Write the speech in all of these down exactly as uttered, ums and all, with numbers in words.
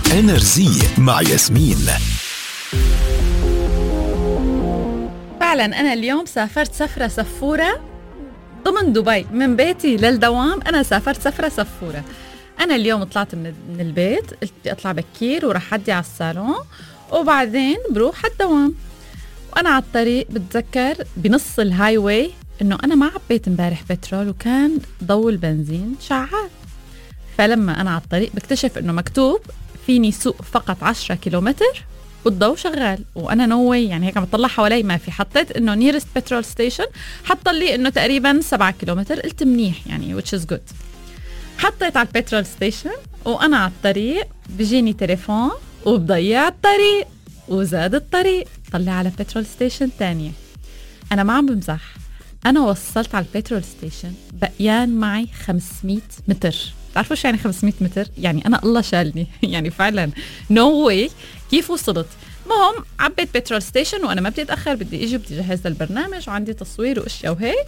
انرجي مع ياسمين. فعلا أنا اليوم سافرت سفرة سفورة ضمن دبي، من بيتي للدوام أنا سافرت سفرة سفورة. أنا اليوم طلعت من البيت، قلت بدي أطلع بكير وراح أدي على الصالون وبعدين بروح على الدوام. وأنا على الطريق بتذكر بنص الهاي واي إنه أنا ما عبيت امبارح بترول وكان ضوء البنزين شغال. فلما أنا على الطريق بكتشف إنه مكتوب فيني سوق فقط عشرة كيلومتر والضوء شغال، وانا نوي يعني هيك عم بطلع حوالي ما في. حطيت انه نيرست بترول ستيشن حط لي انه تقريبا سبعة كيلومتر، قلت منيح يعني which is good. حطيت على البترول ستيشن وانا على الطريق بيجيني تليفون وبضيع الطريق وزاد الطريق، طلع على بترول ستيشن تانية. انا ما عم بمزح، انا وصلت على البترول ستيشن بقيان معي خمسمية متر. تعرفوا شو يعني خمسمية متر؟ يعني أنا الله شالني يعني فعلا نو واي. كيف وصلت؟ مهم عبيت بترول ستيشن وأنا ما بدي أتأخر، بدي إجي بدي جهز للبرنامج وعندي تصوير وأشياء وهيك.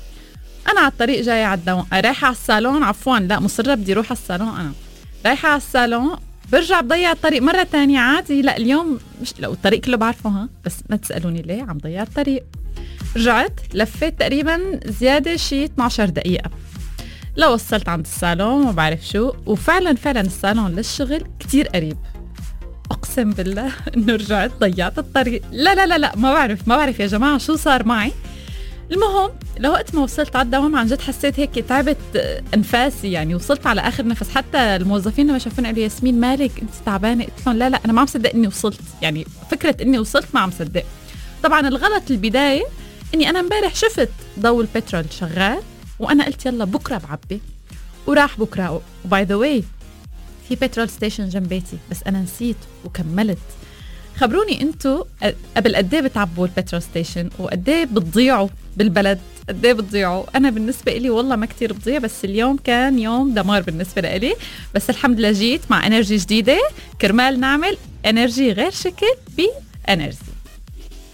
أنا على الطريق جاية على الدوام، رايحة على الصالون، عفوا لا مصرة بدي روح على الصالون. أنا رايحة على الصالون برجع بضيع الطريق مرة تانية عادي. لا اليوم مش، لو الطريق كله بعرفه ها، بس ما تسألوني ليه عم ضيع الطريق. رجعت لفيت تقريبا زيادة شي اثناشر دقيقة لو وصلت عند الصالون ما بعرف شو. وفعلا فعلا الصالون للشغل كتير قريب. أقسم بالله إنه رجعت ضيعت الطريق. لا لا لا لا ما بعرف ما بعرف يا جماعة شو صار معي. المهم لوقت ما وصلت على الدوام عن جد حسيت هيك تعبت أنفاسي، يعني وصلت على آخر نفس. حتى الموظفين لما شافوني قالوا ياسمين مالك أنت تعبانة؟ قلت لهم لا لا أنا ما عم صدق إني وصلت، يعني فكرة إني وصلت ما عم صدق. طبعا الغلط البداية إني أنا امبارح شفت ضوء البترول شغال وأنا قلت يلا بكرة بعبي، وراح بكرة. وباي ذا واي في بترول ستيشن جنب بيتي بس أنا نسيت وكملت. خبروني أنتوا قبل قد ايه بتعبوا البترول ستيشن وقد ايه بتضيعوا بالبلد؟ قد ايه بتضيعوا؟ أنا بالنسبة إلي والله ما كتير بضيع، بس اليوم كان يوم دمار بالنسبة لإلي. بس الحمد لله جيت مع انرجي جديدة كرمال نعمل انرجي غير شكل بانرجي.